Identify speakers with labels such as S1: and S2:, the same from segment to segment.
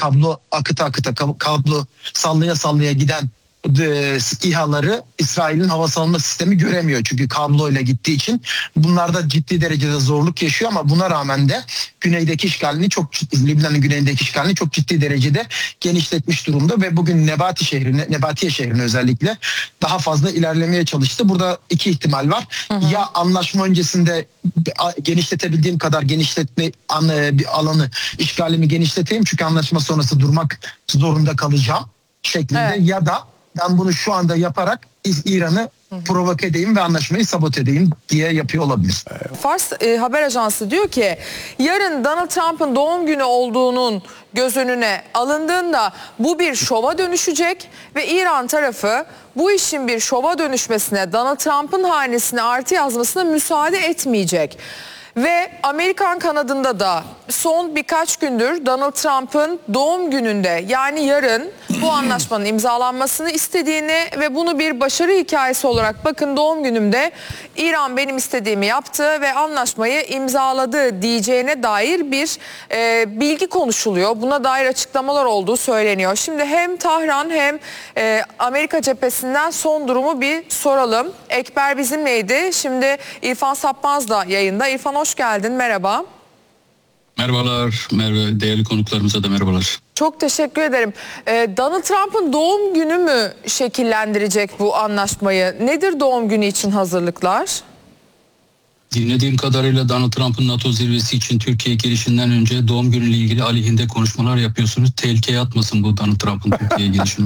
S1: kablo akıta akıta kablo sallaya sallaya giden İHA'ları İsrail'in hava savunma sistemi göremiyor. Çünkü kabloyla gittiği için bunlarda ciddi derecede zorluk yaşıyor ama buna rağmen de güneydeki işgalini Lübnan'ın güneyindeki işgalini çok ciddi derecede genişletmiş durumda ve bugün Nebatiye şehrine özellikle daha fazla ilerlemeye çalıştı. Burada iki ihtimal var. Ya anlaşma öncesinde genişletebildiğim kadar bir alanı işgalimi genişleteyim çünkü anlaşma sonrası durmak zorunda kalacağım şeklinde ya da ben bunu şu anda yaparak İran'ı provoke edeyim ve anlaşmayı sabote edeyim diye yapıyor olabilir.
S2: Fars haber ajansı diyor ki yarın Donald Trump'ın doğum günü olduğunun göz önüne alındığında bu bir şova dönüşecek ve İran tarafı bu işin bir şova dönüşmesine, Donald Trump'ın hanesine artı yazmasına müsaade etmeyecek. Ve Amerikan kanadında da son birkaç gündür Donald Trump'ın doğum gününde yani yarın bu anlaşmanın imzalanmasını istediğini ve bunu bir başarı hikayesi olarak bakın doğum günümde İran benim istediğimi yaptı ve anlaşmayı imzaladı diyeceğine dair bir bilgi konuşuluyor. Buna dair açıklamalar olduğu söyleniyor. Şimdi hem Tahran hem Amerika cephesinden son durumu bir soralım. Ekber bizimleydi. Şimdi İrfan Sapmaz da yayında. İrfan hoş geldin. Merhaba.
S3: Merhabalar. Merhaba. Değerli konuklarımıza da merhabalar.
S2: Çok teşekkür ederim. Donald Trump'ın doğum günü mü şekillendirecek bu anlaşmayı? Nedir doğum günü için hazırlıklar?
S3: Dinlediğim kadarıyla Donald Trump'ın NATO zirvesi için Türkiye'ye gelişinden önce doğum günüyle ilgili aleyhinde konuşmalar yapıyorsunuz. Tehlikeye atmasın bu Donald Trump'ın Türkiye'ye gelişini.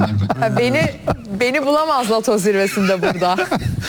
S2: Beni bulamaz NATO zirvesinde burada.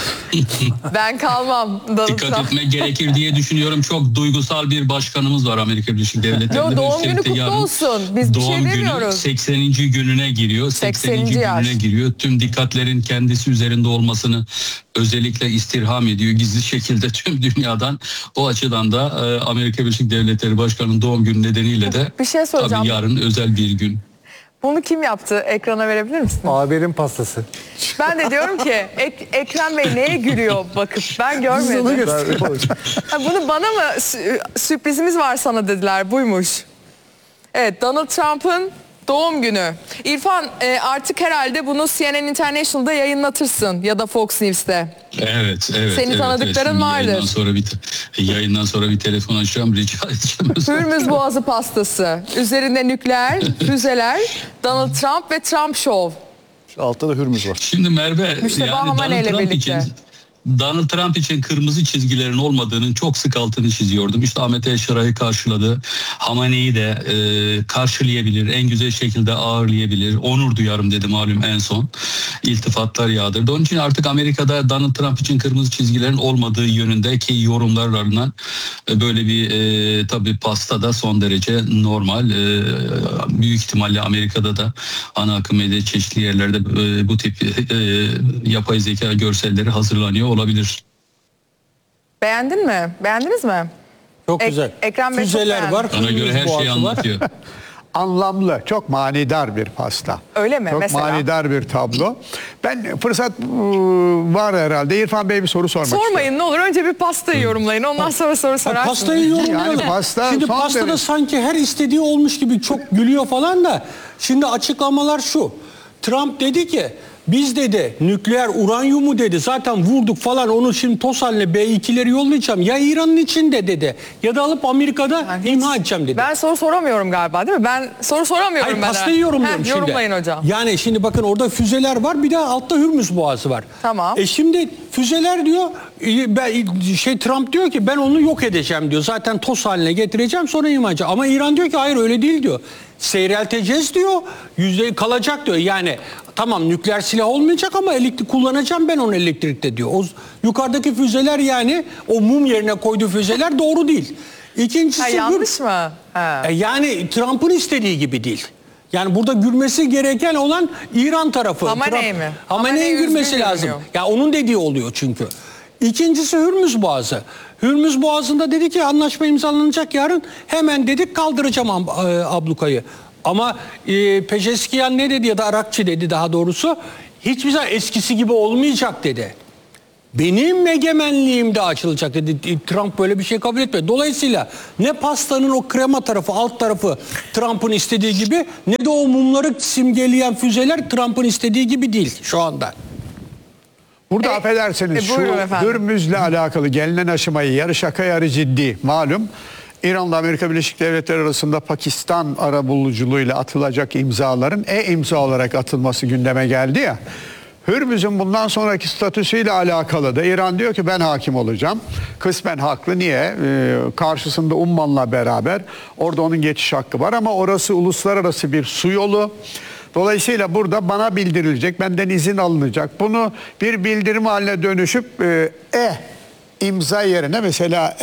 S2: Ben kalmam.
S3: Dikkat etmek gerekir diye düşünüyorum. Çok duygusal bir başkanımız var Amerika Birleşik Devletleri'nde.
S2: Yo, doğum günü kutlu olsun. Biz bir şey demiyoruz.
S3: Doğum günü 80. gününe giriyor. 80. gününe giriyor. Tüm dikkatlerin kendisi üzerinde olmasını özellikle istirham ediyor gizli şekilde tüm dünyadan. O açıdan da Amerika Birleşik Devletleri Başkanı'nın doğum günü nedeniyle de
S2: bir şey soracağım.
S3: Tabii yarın özel bir gün.
S2: Bunu kim yaptı? Ekrana verebilir misin?
S4: Haberin pastası.
S2: Ben de diyorum ki Ekrem Bey neye gülüyor bakıp ben görmedim. Bunu bana mı sürprizimiz var sana dediler, buymuş. Evet, Donald Trump'ın doğum günü. İrfan artık herhalde bunu CNN International'da yayınlatırsın ya da Fox News'te.
S3: Evet.
S2: Seni tanıdıkların vardır.
S3: Yayından sonra bir telefon açacağım, rica edeceğim.
S2: Hürmüz Boğazı pastası. Üzerinde nükleer füzeler, Donald Trump ve Trump Show.
S4: Altta da Hürmüz var.
S3: Şimdi Merve, Donald Trump için kırmızı çizgilerin olmadığının çok sık altını çiziyordum. İşte Ahmet El Şara'yı karşıladı. Hamaney'i de karşılayabilir. En güzel şekilde ağırlayabilir. Onur duyarım dedi malum en son. İltifatlar yağdırdı. Onun için artık Amerika'da Donald Trump için kırmızı çizgilerin olmadığı yönündeki yorumlarla böyle bir tabii pasta da son derece normal. Büyük ihtimalle Amerika'da da ana akım medya çeşitli yerlerde bu tip yapay zeka görselleri hazırlanıyor olabilir.
S2: Beğendin mi? Beğendiniz mi?
S4: Çok güzel.
S2: Ekrem Bey
S4: füzeler var.
S3: Bana göre her şeyi anlatıyor.
S5: Anlamlı, çok manidar bir pasta.
S2: Öyle mi?
S5: Çok
S2: mesela?
S5: manidar bir tablo. Ben fırsat var herhalde. İrfan Bey bir soru sormak
S2: Sormayın
S5: istiyorum.
S2: ne olur. Önce bir pastayı yorumlayın. Ondan sonra soru sorarsınız.
S4: Pastayı yorumlayalım.
S5: Yani pasta
S4: şimdi
S5: son
S4: pastada
S5: derece...
S4: sanki her istediği olmuş gibi çok gülüyor falan da. Şimdi açıklamalar şu. Trump dedi ki biz dedi nükleer uranyumu dedi zaten vurduk falan onu şimdi toz haline B-2'leri yollayacağım. Ya İran'ın içinde dedi ya da alıp Amerika'da yani imha edeceğim dedi.
S2: Ben soru soramıyorum galiba değil mi? Ben soru soramıyorum.
S4: Hayır, pastayı yorumluyorum şimdi.
S2: Yorumlayın hocam.
S4: Yani şimdi bakın orada füzeler var bir de altta Hürmüz Boğazı var.
S2: Tamam.
S4: Şimdi füzeler diyor Trump diyor ki ben onu yok edeceğim diyor. Zaten toz haline getireceğim sonra imha edeceğim. Ama İran diyor ki hayır öyle değil diyor. Seyrelteceğiz diyor. %100 kalacak diyor. Yani tamam nükleer silah olmayacak ama elektrik kullanacağım ben onu elektrikte diyor. O yukarıdaki füzeler yani o mum yerine koyduğu füzeler doğru değil. İkincisi
S2: yanlış mı?
S4: Yani Trump'ın istediği gibi değil. Yani burada gülmesi gereken olan İran tarafı.
S2: Hamaney mi?
S4: Hamaney'in gülmesi lazım. Ya onun dediği oluyor çünkü. İkincisi Hürmüz Boğazı. Hürmüz Boğazı'nda dedi ki anlaşma imzalanacak yarın. Hemen dedik kaldıracağım ablukayı. Ama Pezeşkiyan ne dedi ya da Arakçı dedi daha doğrusu. Hiçbir zaman eskisi gibi olmayacak dedi. benim egemenliğimde açılacak dedi. Trump böyle bir şey kabul etmedi. Dolayısıyla ne pastanın o krema tarafı, alt tarafı Trump'ın istediği gibi, ne de o mumları simgeleyen füzeler Trump'ın istediği gibi değil şu anda.
S5: Burada affedersiniz
S2: buyurun
S5: şu
S2: efendim.
S5: Hürmüz'le alakalı gelinen aşamayı yarı şaka yarı ciddi malum. İran'la Amerika Birleşik Devletleri arasında Pakistan arabuluculuğuyla atılacak imzaların imza olarak atılması gündeme geldi ya. Hürmüz'ün bundan sonraki statüsüyle alakalı da İran diyor ki ben hakim olacağım. Kısmen haklı. Niye? Karşısında Umman'la beraber orada onun geçiş hakkı var ama orası uluslararası bir su yolu. Dolayısıyla burada bana bildirilecek, benden izin alınacak. Bunu bir bildirim haline dönüşüp imza yerine mesela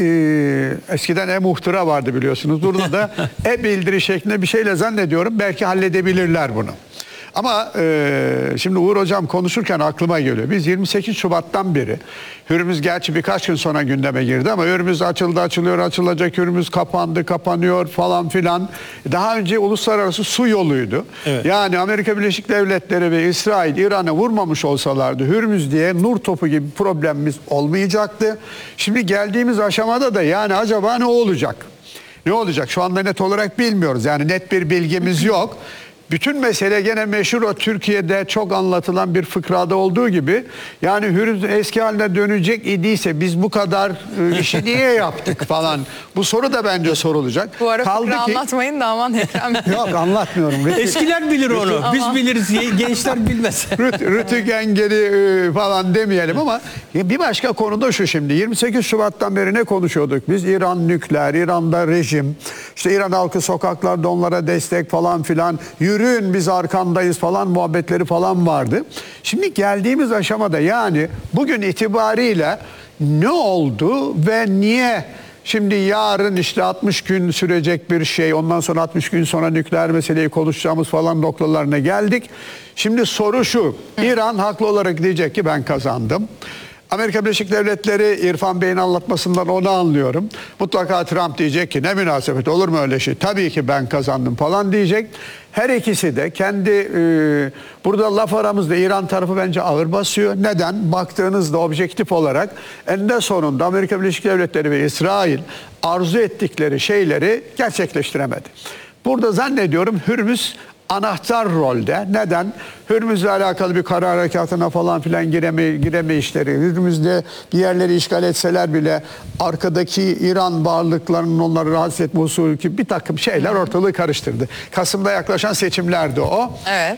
S5: eskiden muhtıra vardı biliyorsunuz. Burada da bildiri şeklinde bir şeyle zannediyorum belki halledebilirler bunu. Ama şimdi Uğur Hocam konuşurken aklıma geliyor. Biz 28 Şubat'tan beri Hürmüz gerçi birkaç gün sonra gündeme girdi ama Hürmüz açıldı, açılıyor, açılacak, Hürmüz kapandı, kapanıyor falan filan. Daha önce uluslararası su yoluydu. Evet. Yani Amerika Birleşik Devletleri ve İsrail İran'a vurmamış olsalardı Hürmüz diye nur topu gibi bir problemimiz olmayacaktı. Şimdi geldiğimiz aşamada da yani acaba ne olacak? Ne olacak? Şu anda net olarak bilmiyoruz. Yani net bir bilgimiz yok. Bütün mesele gene meşhur o Türkiye'de çok anlatılan bir fıkrada olduğu gibi yani Hürmüz eski haline dönecek idiyse biz bu kadar işi niye yaptık falan. Bu soru da bence sorulacak.
S2: Bu ara fıkra anlatmayın da aman Ekrem Bey.
S5: Yok anlatmıyorum.
S4: Eskiler bilir onu. Biz biliriz. Gençler bilmez.
S5: Rütük engeli falan demeyelim ama bir başka konu da şu şimdi. 28 Şubat'tan beri ne konuşuyorduk? Biz İran nükleer, İran'da rejim, işte İran halkı sokaklarda onlara destek falan filan, yürüyün biz arkandayız falan muhabbetleri falan vardı. Şimdi geldiğimiz aşamada yani bugün itibariyle ne oldu ve niye şimdi yarın işte 60 gün sürecek bir şey, ondan sonra 60 gün sonra nükleer meseleyi konuşacağımız falan noktalarına geldik. Şimdi soru şu, İran haklı olarak diyecek ki ben kazandım. Amerika Birleşik Devletleri İrfan Bey'in anlatmasından onu anlıyorum. Mutlaka Trump diyecek ki ne münasebet olur mu öyle şey? Tabii ki ben kazandım falan diyecek. Her ikisi de kendi burada laf aramızda İran tarafı bence ağır basıyor. Neden? Baktığınızda objektif olarak eninde sonunda Amerika Birleşik Devletleri ve İsrail arzu ettikleri şeyleri gerçekleştiremedi. Burada zannediyorum Hürmüz anahtar rolde. Neden? Hürmüz'le alakalı bir kara harekatına falan filan gireme işleri. Hürmüz'de bir yerleri işgal etseler bile arkadaki İran varlıklarının onları rahatsız etme usulü gibi bir takım şeyler ortalığı karıştırdı. Kasım'da yaklaşan seçimlerdi o.
S2: Evet.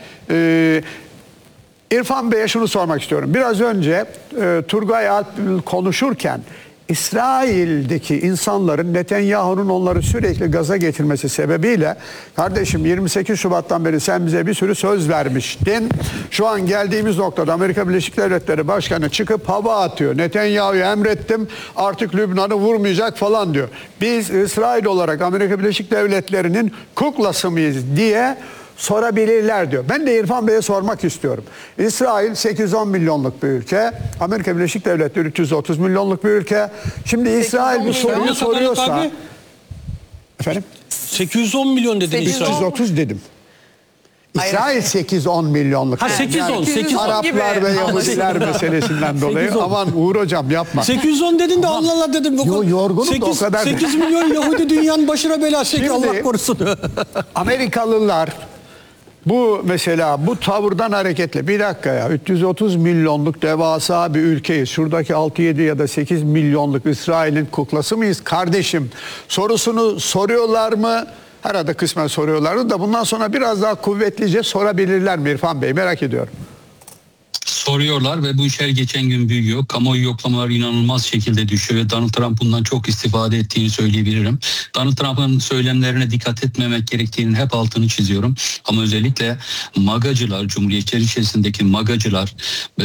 S5: İrfan Bey'e şunu sormak istiyorum. Biraz önce Turgay Alp konuşurken İsrail'deki insanların Netanyahu'nun onları sürekli gaza getirmesi sebebiyle kardeşim 28 Şubat'tan beri sen bize bir sürü söz vermiştin. Şu an geldiğimiz noktada Amerika Birleşik Devletleri Başkanı çıkıp hava atıyor. Netanyahu'ya emrettim artık Lübnan'ı vurmayacak falan diyor. Biz İsrail olarak Amerika Birleşik Devletleri'nin kuklası mıyız diye sorabilirler diyor. Ben de İrfan Bey'e sormak istiyorum. İsrail 810 milyonluk bir ülke. Amerika Birleşik Devletleri 330 milyonluk bir ülke. Şimdi İsrail bu soruyu soruyorsa... Efendim?
S4: 810 milyon dedin İsrail.
S5: 830 dedim. İsrail 810 milyonluk.
S4: Ha 810. 810
S5: Araplar ve Yahudiler meselesinden dolayı.
S4: 810.
S5: Aman Uğur Hocam yapma.
S4: 810 dedin de Allah Allah dedim.
S5: Yorgunum da o kadar.
S4: 8 milyon Yahudi dünyanın başına belası. Allah korusun.
S5: Amerikalılar bu mesela bu tavırdan hareketle bir dakika ya 330 milyonluk devasa bir ülkeyiz. Şuradaki 6-7 ya da 8 milyonluk İsrail'in kuklası mıyız kardeşim? Sorusunu soruyorlar mı? Herhalde kısmen soruyorlardı da bundan sonra biraz daha kuvvetlice sorabilirler mi İrfan Bey? Merak ediyorum.
S3: Soruyorlar ve bu iş her geçen gün büyüyor. Kamuoyu yoklamaları inanılmaz şekilde düşüyor ve Donald Trump bundan çok istifade ettiğini söyleyebilirim. Donald Trump'ın söylemlerine dikkat etmemek gerektiğinin hep altını çiziyorum. Ama özellikle magacılar, Cumhuriyetçiler içerisindeki magacılar,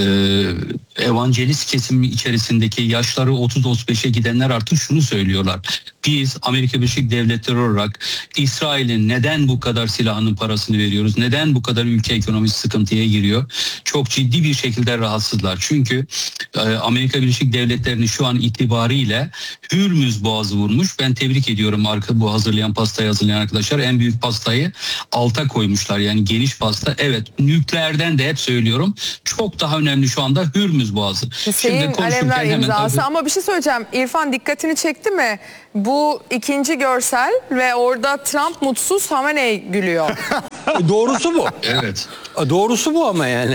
S3: evangelist kesimi içerisindeki yaşları 30-35'e gidenler artık şunu söylüyorlar. Biz Amerika Birleşik Devletleri olarak İsrail'in neden bu kadar silahının parasını veriyoruz? Neden bu kadar ülke ekonomisi sıkıntıya giriyor? Çok ciddi bir şekilde rahatsızlar. Çünkü Amerika Birleşik Devletleri'nin şu an itibariyle Hürmüz Boğazı vurmuş. Ben tebrik ediyorum bu pastayı hazırlayan arkadaşlar. En büyük pastayı alta koymuşlar. Yani geniş pasta. Evet, nükleerden de hep söylüyorum. Çok daha önemli şu anda Hürmüz Hürmüz Boğazı.
S2: Hüseyin Alemdar imzası
S3: tabii,
S2: ama bir şey söyleyeceğim. İrfan, dikkatini çekti mi? Bu ikinci görsel ve orada Trump mutsuz, Hamenei gülüyor.
S4: Doğrusu bu.
S3: evet.
S4: Doğrusu bu ama yani.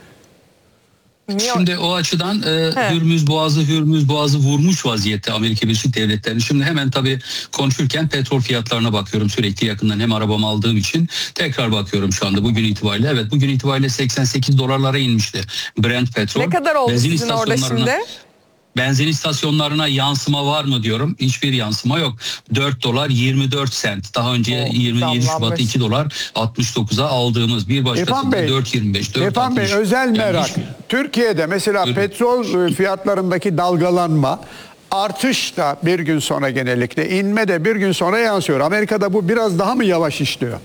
S2: Niye?
S3: Şimdi o açıdan Hürmüz Boğazı vurmuş vaziyette Amerika Birleşik Devletleri'ni. Şimdi hemen tabii konuşurken petrol fiyatlarına bakıyorum sürekli yakından, hem arabamı aldığım için tekrar bakıyorum şu anda bugün itibariyle. Evet, bugün itibariyle 88 dolarlara inmişti Brent petrol.
S2: Ne kadar oldu
S3: Benzin
S2: sizin orada
S3: istasyonlarına-
S2: şimdi?
S3: Benzin istasyonlarına yansıma var mı diyorum. Hiçbir yansıma yok. 4 dolar 24 sent. Daha önce 27 Şubat
S2: zamlanmış.
S3: 2 dolar 69'a aldığımız, bir
S5: İrfan
S3: başkasında
S5: Bey,
S3: 4.25, 4.60.
S5: İrfan Bey, özel
S3: Yani
S5: merak.
S3: hiç-
S5: Türkiye'de mesela
S3: Buyurun.
S5: petrol fiyatlarındaki dalgalanma, artış da bir gün sonra genellikle, inme de bir gün sonra yansıyor. Amerika'da bu biraz daha mı yavaş işliyor?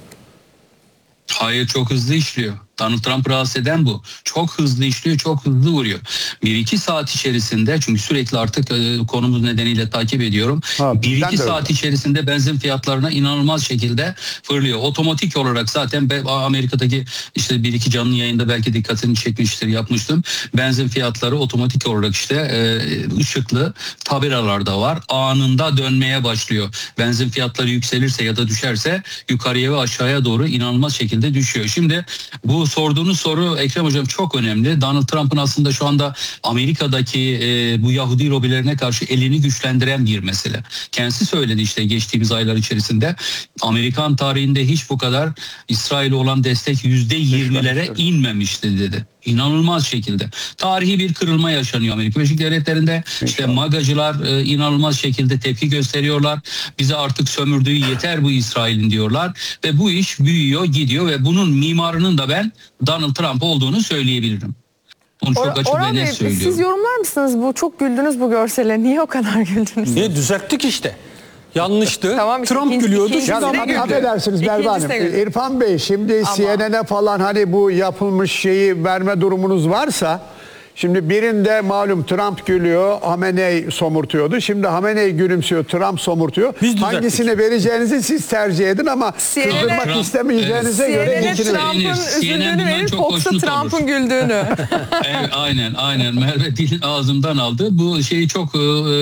S3: Hayır, çok hızlı işliyor. Donald Trump rahatsız eden bu. Çok hızlı işliyor, çok hızlı vuruyor. 1-2 saat içerisinde, çünkü sürekli artık konumuz nedeniyle takip ediyorum.
S5: Ha, ben
S3: 1-2
S5: de
S3: saat
S5: öyle.
S3: içerisinde benzin fiyatlarına inanılmaz şekilde fırlıyor. Otomatik olarak zaten Amerika'daki işte 1-2 canlı yayında belki dikkatini çekmiştir, yapmıştım. Benzin fiyatları otomatik olarak işte ışıklı tabelalarda var. Anında dönmeye başlıyor. Benzin fiyatları yükselirse ya da düşerse yukarıya ve aşağıya doğru inanılmaz şekilde düşüyor. Şimdi bu sorduğunuz soru Ekrem Hocam çok önemli. Donald Trump'ın aslında şu anda Amerika'daki bu Yahudi lobilerine karşı elini güçlendiren bir mesele. Kendisi söyledi işte geçtiğimiz aylar içerisinde Amerikan tarihinde hiç bu kadar İsrail'e olan destek %20'lere inmemişti dedi. İnanılmaz şekilde. Tarihi bir kırılma yaşanıyor Amerika Birleşik Devletleri'nde. İşte MAGA'cılar inanılmaz şekilde tepki gösteriyorlar. Bize artık sömürdüğü yeter bu İsrail'in diyorlar. Ve bu iş büyüyor, gidiyor ve bunun mimarının da ben Donald Trump olduğunu söyleyebilirim. Bunu çok açık
S2: Orhan
S3: ve
S2: Bey,
S3: net söylüyorum.
S2: siz yorumlar mısınız? Bu çok güldünüz bu görsele. Niye o kadar güldünüz?
S4: Niye düzelttik işte. Yanlıştı.
S2: Tamam işte,
S4: Trump
S2: ikinci-
S4: gülüyordu.
S2: ikinci-
S4: Şimdi
S5: Ya
S2: İkisi de
S4: ama
S2: güldü.
S5: affedersiniz Merve
S2: İkincisi
S5: Hanım.
S2: de güldü.
S5: İrfan Bey, şimdi
S2: Ama-
S5: CNN'e falan hani bu yapılmış şeyi verme durumunuz varsa, şimdi birinde malum Trump gülüyor, Hamenei somurtuyordu. Şimdi Hamenei gülümsüyor, Trump somurtuyor.
S4: Biz düzelttik.
S5: Hangisini vereceğinizi siz tercih edin ama
S2: CNN'e
S5: kızdırmak
S3: Trump-
S5: istemeyeceğinize göre
S2: CNN'e
S5: geçinin.
S2: Trump'ın
S3: CNN
S2: üzüldüğünü
S3: bundan
S2: verir,
S3: çok
S2: Fox'a
S3: hoşnut olur.
S2: Trump'ın güldüğünü.
S3: Evet, aynen Merve dilin ağzımdan aldı. Bu şeyi çok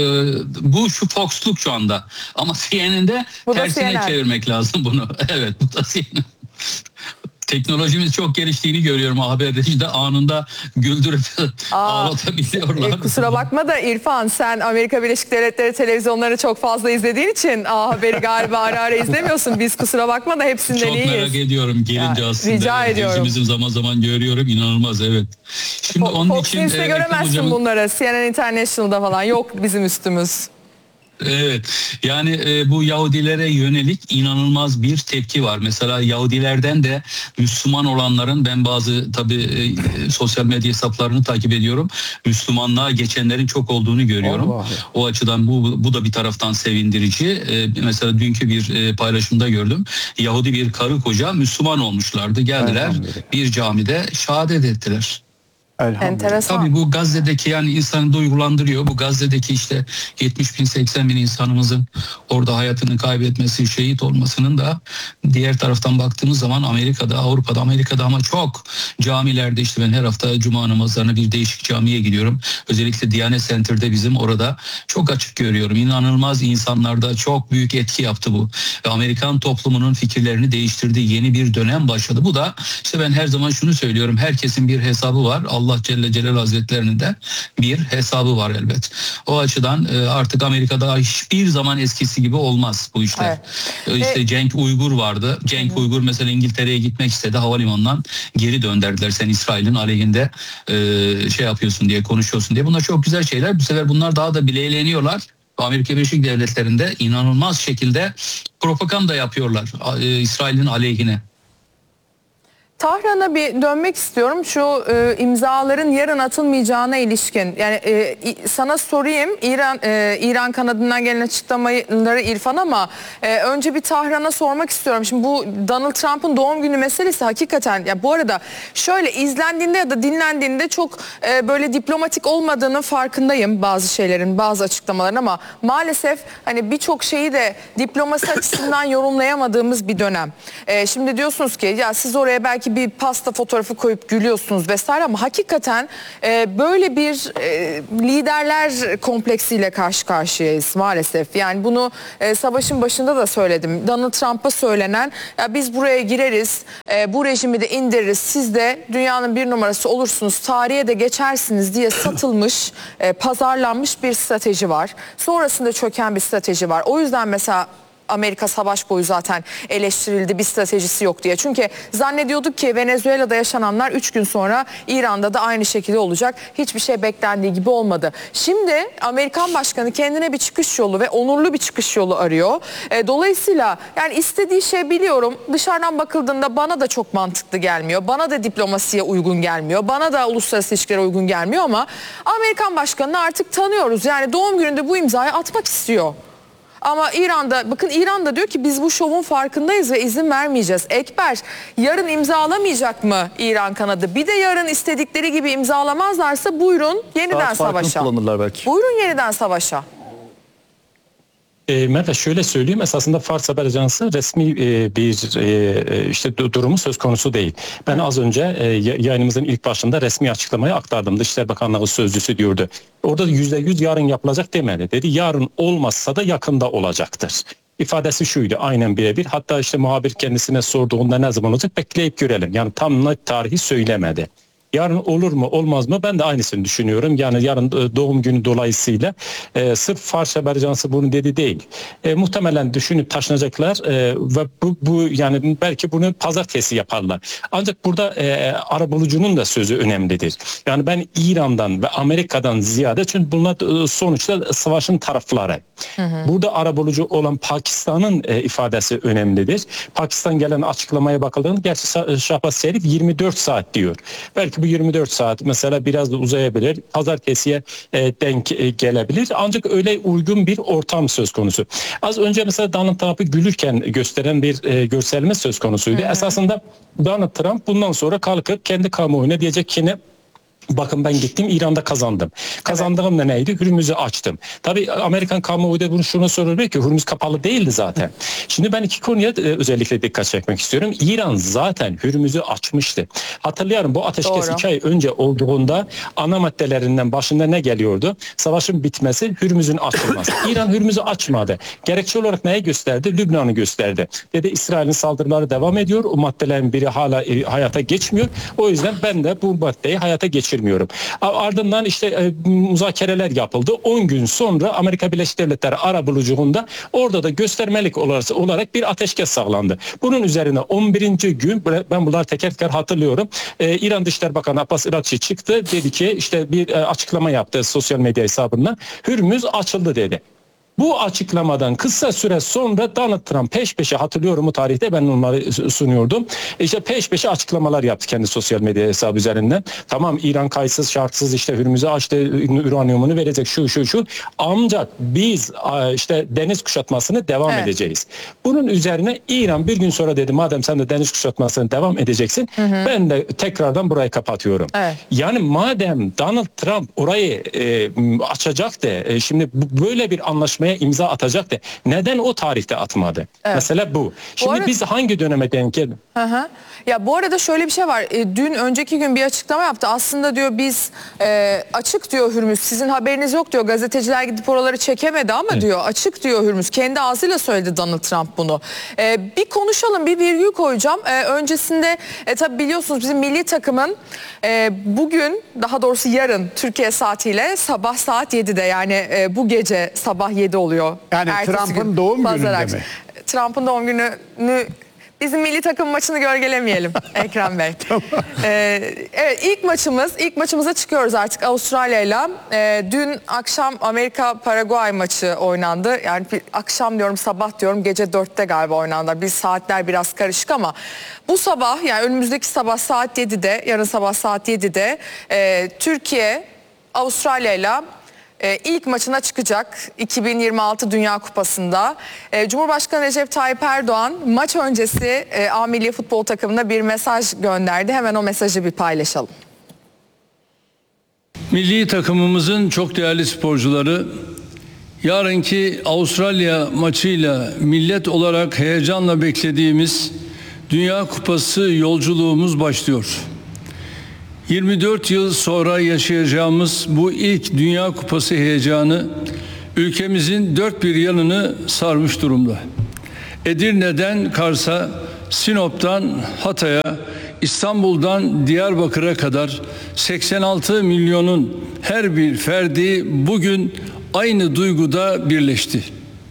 S3: bu şu Fox'luk şu anda. Ama CNN'de
S2: Bu da
S3: tersine
S2: CNN.
S3: çevirmek lazım bunu. Evet, bu da CNN. Teknolojimiz çok geliştiğini görüyorum. Haberleri anında güldürüp ağlatabiliyorlar.
S2: Kusura bakma da İrfan, sen Amerika Birleşik Devletleri televizyonlarını çok fazla izlediğin için haberi galiba ara ara izlemiyorsun. Biz kusura bakma da hepsinden
S3: Çok
S2: iyiyiz.
S3: merak ediyorum gelince
S2: Ya,
S3: aslında.
S2: rica ediyorum.
S3: Yüzümüzün zaman zaman görüyorum, inanılmaz, evet. Şimdi onun
S2: Fox
S3: için
S2: News'te
S3: Ekrem
S2: göremezsin
S3: Hocam'ın-
S2: bunları. CNN International'da falan yok bizim üstümüz.
S3: Evet, yani bu Yahudilere yönelik inanılmaz bir tepki var. Mesela Yahudilerden de Müslüman olanların, ben bazı tabii sosyal medya hesaplarını takip ediyorum. Müslümanlığa geçenlerin çok olduğunu görüyorum.
S5: Allah.
S3: O açıdan bu da bir taraftan sevindirici. Mesela dünkü bir paylaşımda gördüm. Yahudi bir karı koca Müslüman olmuşlardı. Geldiler
S5: Elhamdülillah.
S3: bir camide şehadet ettiler.
S5: Elhamdülillah.
S2: Enteresan.
S3: Tabii bu Gazze'deki, yani insanı duygulandırıyor. Bu Gazze'deki işte 70 bin 80 bin insanımızın orada hayatını kaybetmesi, şehit olmasının da diğer taraftan baktığımız zaman Amerika'da ama çok camilerde, işte ben her hafta cuma namazlarına bir değişik camiye gidiyorum. Özellikle Diyanet Center'da bizim orada çok açık görüyorum. İnanılmaz, insanlarda çok büyük etki yaptı bu. Ve Amerikan toplumunun fikirlerini değiştirdiği yeni bir dönem başladı. Bu da işte ben her zaman şunu söylüyorum. Herkesin bir hesabı var. Allah Celle Celal Hazretlerinin de bir hesabı var elbet. O açıdan artık Amerika'da hiçbir zaman eskisi gibi olmaz bu işler. İşte Cenk Uygur vardı. Cenk Uygur mesela İngiltere'ye gitmek istedi. Havalimanından geri döndürdüler. Sen İsrail'in aleyhinde şey yapıyorsun diye, konuşuyorsun diye. Bunlar çok güzel şeyler. Bu sefer bunlar daha da bileyleniyorlar. Amerika Birleşik Devletleri'nde inanılmaz şekilde propaganda yapıyorlar İsrail'in aleyhine.
S2: Tahran'a bir dönmek istiyorum. Şu imzaların yarın atılmayacağına ilişkin. Yani sana sorayım. İran kanadından gelen açıklamaları İrfan, ama önce bir Tahran'a sormak istiyorum. Şimdi bu Donald Trump'ın doğum günü meselesi hakikaten, ya bu arada şöyle izlendiğinde ya da dinlendiğinde çok böyle diplomatik olmadığının farkındayım bazı şeylerin, bazı açıklamaların, ama maalesef hani birçok şeyi de diplomasi açısından yorumlayamadığımız bir dönem. Şimdi diyorsunuz ki ya siz oraya belki belki bir pasta fotoğrafı koyup gülüyorsunuz vesaire ama hakikaten böyle bir liderler kompleksiyle karşı karşıyayız maalesef. Yani bunu savaşın başında da söyledim. Donald Trump'a söylenen ya biz buraya gireriz, bu rejimi de indiririz, siz de dünyanın bir numarası olursunuz, tarihe de geçersiniz diye satılmış, pazarlanmış bir strateji var. Sonrasında çöken bir strateji var. O yüzden mesela Amerika savaş boyu zaten eleştirildi, bir stratejisi yok diye. Çünkü zannediyorduk ki Venezuela'da yaşananlar 3 gün sonra İran'da da aynı şekilde olacak. Hiçbir şey beklendiği gibi olmadı. Şimdi Amerikan başkanı kendine bir çıkış yolu ve onurlu bir çıkış yolu arıyor. Dolayısıyla yani istediği şey biliyorum dışarıdan bakıldığında bana da çok mantıklı gelmiyor. Bana da diplomasiye uygun gelmiyor. Bana da uluslararası ilişkilere uygun gelmiyor ama Amerikan başkanını artık tanıyoruz. Yani doğum gününde bu imzayı atmak istiyor. Ama İran'da, bakın İran'da diyor ki biz bu şovun farkındayız ve izin vermeyeceğiz. Ekber, yarın imzalamayacak mı İran kanadı? Bir de yarın istedikleri gibi imzalamazlarsa buyurun yeniden savaşa.
S6: Kullanırlar belki.
S2: Buyurun yeniden savaşa.
S6: Merve şöyle söyleyeyim, esasında Fars Haber Ajansı resmi bir işte durumu söz konusu değil. Ben az önce yayınımızın ilk başında resmi açıklamayı aktardım. Dışişleri Bakanlığı sözcüsü diyordu. Orada %100 yarın yapılacak demedi. Dedi yarın olmazsa da yakında olacaktır. İfadesi şuydu, aynen birebir. Hatta işte muhabir kendisine sorduğunda ne zaman olacak bekleyip görelim. Yani tam net tarihi söylemedi. Yarın olur mu olmaz mı ben de aynısını düşünüyorum. Yani yarın doğum günü dolayısıyla sırf Fars Haber Ajansı bunu dedi değil. Muhtemelen düşünüp taşınacaklar ve bu yani belki bunu pazartesi yaparlar. Ancak burada arabulucunun da sözü önemlidir. Yani ben İran'dan ve Amerika'dan ziyade çünkü bunlar sonuçta savaşın tarafları. Burada arabulucu olan Pakistan'ın ifadesi önemlidir. Pakistan gelen açıklamaya bakıldığında gerçi Şahbaz Şerif 24 saat diyor. Belki bu 24 saat mesela biraz da uzayabilir. Pazartesiye denk gelebilir. Ancak öyle uygun bir ortam söz konusu. Az önce mesela Donald Trump'ı gülürken gösteren bir görselme söz konusuydu. Esasında Donald Trump bundan sonra kalkıp kendi kamuoyuna diyecek ki ne? Bakın ben gittim İran'da kazandım. Kazandığım da neydi? Hürmüz'ü açtım. Tabii Amerikan kamuoyu da bunu şuna soruluyor ki Hürmüz kapalı değildi zaten. Şimdi ben iki konuya özellikle dikkat çekmek istiyorum. İran zaten Hürmüz'ü açmıştı. Hatırlıyorum bu ateşkes 2 ay önce olduğunda ana maddelerinden başında ne geliyordu? Savaşın bitmesi, Hürmüz'ün açılması. İran Hürmüz'ü açmadı. Gerekçe olarak neye gösterdi? Lübnan'ı gösterdi. Dedi İsrail'in saldırıları devam ediyor. O maddelerin biri hala hayata geçmiyor. O yüzden ben de bu maddeyi hayata geçirmiyorum. Ardından işte müzakereler yapıldı. 10 gün sonra Amerika Birleşik Devletleri arabuluculuğunda orada da göstermelik olarak bir ateşkes sağlandı. Bunun üzerine 11. gün ben bunları teker teker hatırlıyorum. İran Dışişleri Bakanı Abbas Irakçı çıktı. Dedi ki işte bir açıklama yaptı sosyal medya hesabından. Hürmüz açıldı dedi. Bu açıklamadan kısa süre sonra Donald Trump peş peşe hatırlıyorum o tarihte ben onları sunuyordum. İşte peş peşe açıklamalar yaptı kendi sosyal medya hesabı üzerinden. Tamam İran kayıtsız şartsız işte Hürmüz'ü açtı, uranyumunu verecek şu. Ancak biz işte deniz kuşatmasını devam edeceğiz. Bunun üzerine İran bir gün sonra dedi madem sen de deniz kuşatmasını devam edeceksin ben de tekrardan burayı kapatıyorum. Evet. Yani madem Donald Trump orayı açacaktı şimdi böyle bir anlaşmaya imza atacaktı. Neden o tarihte atmadı? Evet. Mesela bu. Şimdi biz hangi döneme denk geldik?
S2: Ya bu arada şöyle bir şey var. Dün önceki gün bir açıklama yaptı. Aslında diyor biz açık diyor Hürmüz. Sizin haberiniz yok diyor. Gazeteciler gidip oraları çekemedi ama diyor açık diyor Hürmüz. Kendi ağzıyla söyledi Donald Trump bunu. Bir konuşalım, bir virgül koyacağım. Öncesinde tabii biliyorsunuz bizim milli takımın bugün daha doğrusu yarın Türkiye saatiyle sabah saat 7'de yani bu gece sabah 7 oluyor.
S5: Yani Trump'ın doğum gününde mi?
S2: Trump'ın doğum gününü bizim milli takım maçını gölgelemeyelim Ekrem Bey. Tamam. Evet ilk maçımıza çıkıyoruz artık Avustralya'yla. Dün akşam Amerika Paraguay maçı oynandı. Yani akşam diyorum sabah diyorum gece 4'te galiba oynandı. Biz saatler biraz karışık ama bu sabah yani önümüzdeki sabah saat 7'de yarın sabah saat 7'de Türkiye Avustralya'yla ilk maçına çıkacak 2026 Dünya Kupası'nda. Cumhurbaşkanı Recep Tayyip Erdoğan maç öncesi A Milli Futbol takımına bir mesaj gönderdi. Hemen o mesajı bir paylaşalım.
S7: Milli takımımızın çok değerli sporcuları yarınki Avustralya maçıyla millet olarak heyecanla beklediğimiz Dünya Kupası yolculuğumuz başlıyor. 24 yıl sonra yaşayacağımız bu ilk Dünya Kupası heyecanı ülkemizin dört bir yanını sarmış durumda. Edirne'den Kars'a, Sinop'tan Hatay'a, İstanbul'dan Diyarbakır'a kadar 86 milyonun her bir ferdi bugün aynı duyguda birleşti.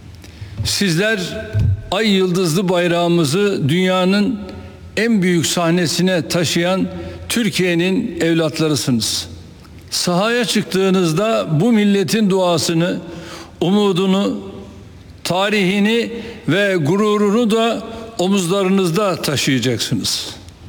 S7: Sizler ay yıldızlı bayrağımızı dünyanın en büyük sahnesine taşıyan Türkiye'nin evlatlarısınız. Sahaya çıktığınızda bu milletin duasını, umudunu, tarihini ve gururunu da omuzlarınızda taşıyacaksınız.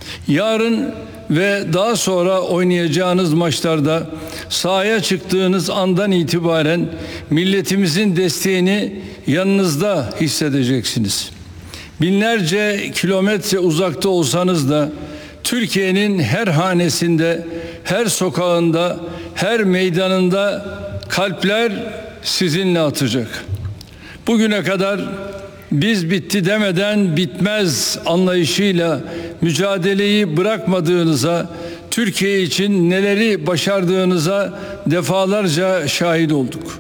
S7: Yarın ve daha sonra oynayacağınız maçlarda sahaya çıktığınız andan itibaren milletimizin desteğini yanınızda hissedeceksiniz. Binlerce kilometre uzakta olsanız da Türkiye'nin her hanesinde, her sokağında, her meydanında kalpler sizinle atacak. Bugüne kadar biz bitti demeden bitmez anlayışıyla mücadeleyi bırakmadığınıza, Türkiye için neleri başardığınıza defalarca şahit olduk.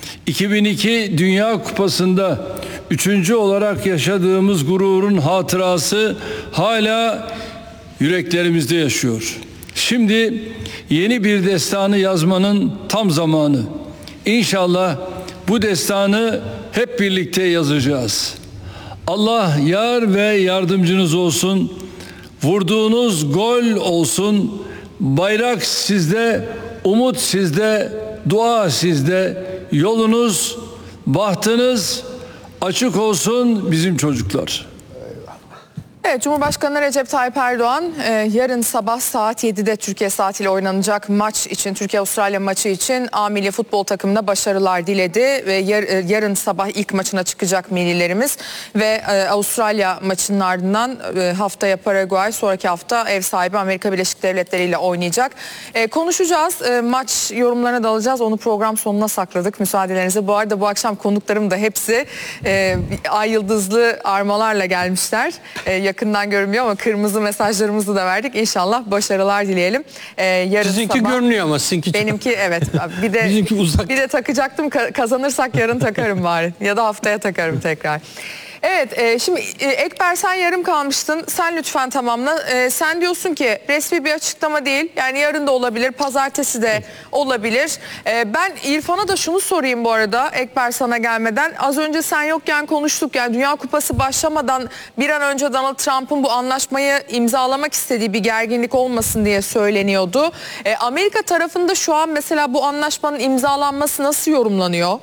S7: 2002 Dünya Kupası'nda 3. olarak yaşadığımız gururun hatırası hala yüreklerimizde yaşıyor. Şimdi yeni bir destanı yazmanın tam zamanı. İnşallah bu destanı hep birlikte yazacağız. Allah yar ve yardımcınız olsun. Vurduğunuz gol olsun. Bayrak sizde, umut sizde, dua sizde. Yolunuz, bahtınız açık olsun bizim çocuklar.
S2: Evet, Cumhurbaşkanı Recep Tayyip Erdoğan yarın sabah saat 7'de Türkiye saatiyle oynanacak maç için, Türkiye-Avustralya maçı için A milli futbol takımına başarılar diledi ve yarın sabah ilk maçına çıkacak millilerimiz ve Avustralya maçının ardından haftaya Paraguay, sonraki hafta ev sahibi Amerika Birleşik Devletleri ile oynayacak. Konuşacağız, maç yorumlarına dalacağız, onu program sonuna sakladık müsaadelerinizle. Bu arada bu akşam konuklarım da hepsi ay yıldızlı armalarla gelmişler. Yakından görünmüyor ama kırmızı mesajlarımızı da verdik. İnşallah başarılar dileyelim. Yarın
S4: Sizinki
S2: sabah,
S4: görünüyor ama sizinki
S2: benimki evet. Bir de
S4: Bizimki uzak.
S2: bir de takacaktım. Kazanırsak yarın takarım bari ya da haftaya takarım tekrar. Evet, şimdi Ekber sen yarım kalmıştın. Sen lütfen tamamla. Sen diyorsun ki resmi bir açıklama değil. Yani yarın da olabilir, pazartesi de olabilir. Ben İrfan'a da şunu sorayım bu arada Ekber sana gelmeden. Az önce sen yokken konuştuk. Yani Dünya Kupası başlamadan bir an önce Donald Trump'ın bu anlaşmayı imzalamak istediği bir gerginlik olmasın diye söyleniyordu. Amerika tarafında şu an mesela bu anlaşmanın imzalanması nasıl yorumlanıyor?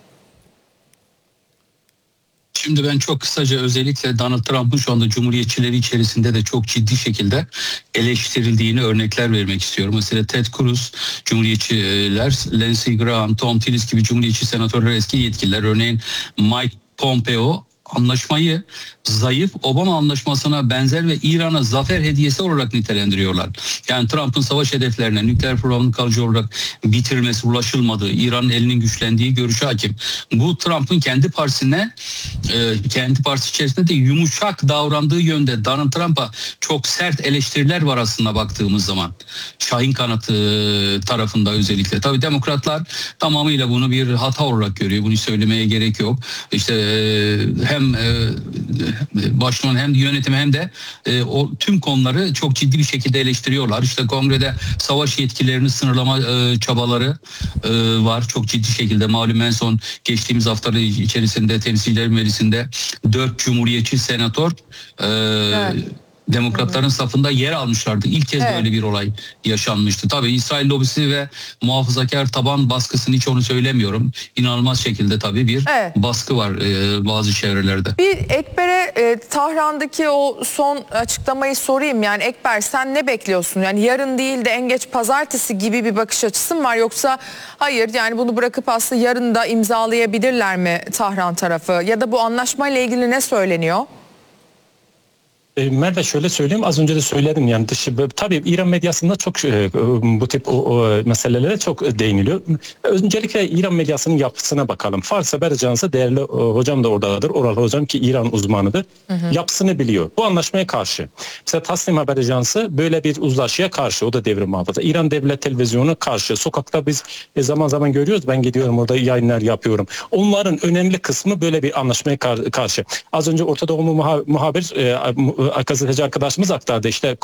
S3: Şimdi ben çok kısaca özellikle Donald Trump'ın şu anda cumhuriyetçileri içerisinde de çok ciddi şekilde eleştirildiğini örnekler vermek istiyorum. Mesela Ted Cruz, cumhuriyetçiler, Lindsey Graham, Tom Tillis gibi cumhuriyetçi senatörler, eski yetkililer, örneğin Mike Pompeo anlaşmayı zayıf Obama anlaşmasına benzer ve İran'a zafer hediyesi olarak nitelendiriyorlar. Yani Trump'ın savaş hedeflerine nükleer programını kalıcı olarak bitirmesi, ulaşılmadığı, İran'ın elinin güçlendiği görüşü hakim. Bu Trump'ın kendi partisine, kendi partisi içerisinde de yumuşak davrandığı yönde Donald Trump'a çok sert eleştiriler var aslında baktığımız zaman. Şahin kanatı tarafında özellikle. Tabii demokratlar tamamıyla bunu bir hata olarak görüyor. Bunu söylemeye gerek yok. İşte hem başkanın hem yönetimi hem de o tüm konuları çok ciddi bir şekilde eleştiriyorlar. İşte kongrede savaş yetkilerini sınırlama çabaları var çok ciddi şekilde. Malum en son geçtiğimiz haftalar içerisinde Temsilciler Meclisi'nde 4 cumhuriyetçi senatör Demokratların safında yer almışlardı. İlk kez böyle bir olay yaşanmıştı. Tabii İsrail lobisi ve muhafazakar taban baskısını hiç onu söylemiyorum. İnanılmaz şekilde tabii bir baskı var bazı çevrelerde.
S2: Bir Ekber'e Tahran'daki o son açıklamayı sorayım. Yani Ekber sen ne bekliyorsun? Yani yarın değil de en geç pazartesi gibi bir bakış açısı mı var? Yoksa hayır yani bunu bırakıp aslında yarın da imzalayabilirler mi Tahran tarafı? Ya da bu anlaşmayla ilgili ne söyleniyor?
S6: Merve şöyle söyleyeyim, az önce de söyledim, yani tabii İran medyasında çok bu tip meselelere çok değiniliyor. Öncelikle İran medyasının yapısına bakalım. Fars Haber Ajansı, değerli hocam da oradadır, Oral hocam ki İran uzmanıdır. Yapısını biliyor. Bu anlaşmaya karşı. Mesela Tasnim Haber Ajansı böyle bir uzlaşıya karşı, o da devrim muhafızı. İran Devlet Televizyonu karşı. Sokakta biz zaman zaman görüyoruz, ben gidiyorum orada yayınlar yapıyorum. Onların önemli kısmı böyle bir anlaşmaya karşı. Az önce Orta Doğu muhabir gazeteci arkadaşımız aktardı, işte